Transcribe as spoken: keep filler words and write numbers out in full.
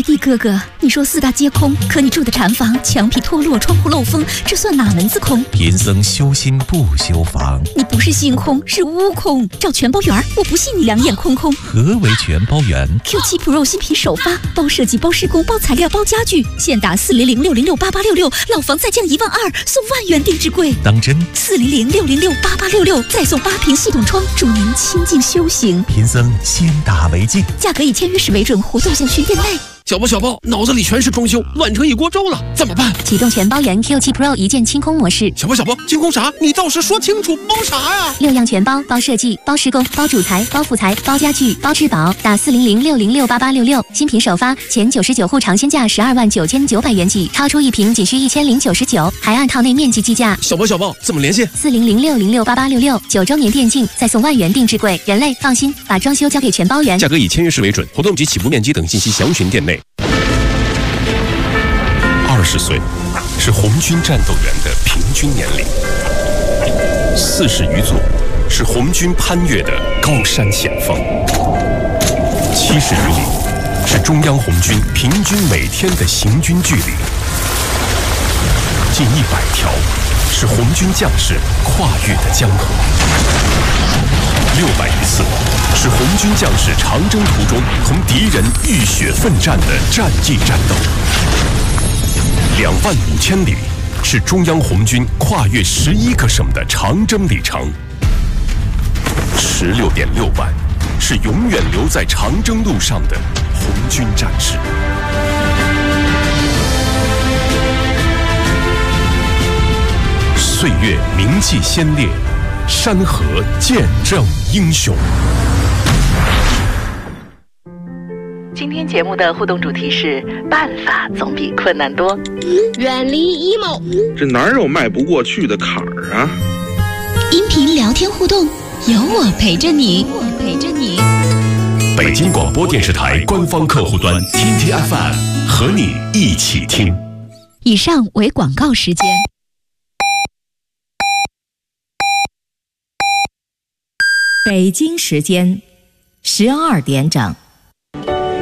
弟哥哥，你说四大皆空，可你住的禅房墙皮脱落，窗户漏风，这算哪门子空？ 贫僧修心不修房。 你不是心空，是悟空。找全包圆，我不信你两眼空空。 何为全包圆 ？Q 七 Pro 新品首发，包设计、包施工、包材料、包家具，现打四零零六零六八八六六，老房再降一万二，送万元定制柜。 当真？ 四零零六零六八八六六，再送八屏系统窗，助您清静修行。 贫僧先打为敬， 价格以签约时为准，活动限需店内。 小包小包，脑子里全是装修，乱成一锅粥了，怎么办？ 启动全包圆 Q 七 Pro 一键清空模式。 小包小包，清空啥？你倒是说清楚，包啥呀？ 六样全包，包设计、包施工、包主材、包副材、包家具、包质保。打四零零六零六八八六六，新品首发，前九十九户尝鲜价十二万九千九百元起，超出一瓶仅需一千零九十九，还按套内面积计价。 小包小包，怎么联系？ 四零零六零六八八六六，九周年电竞，再送万元定制柜。人类放心，把装修交给全包圆。 价格以签约时为准，活动及起步面积等信息详询店内。二十岁是红军战斗员的平均年龄，四十余座是红军攀越的高山险峰，七十余里是中央红军平均每天的行军距离，近一百条是红军将士跨越的江河，六百余次是红军将士长征途中同敌人浴血奋战的战役战斗。两万五千里是中央红军跨越十一个省的长征里程，十六点六万是永远留在长征路上的红军战士。岁月铭记先烈，山河见证英雄。 今天节目的互动主题是办法总比困难多， 远离 emo， 这哪有迈不过去的坎儿啊？ 音频聊天互动，有我陪着你，我陪着你。 北京广播电视台官方客户端 T T F M 和你一起听。 以上为广告时间。 北京时间十二点整。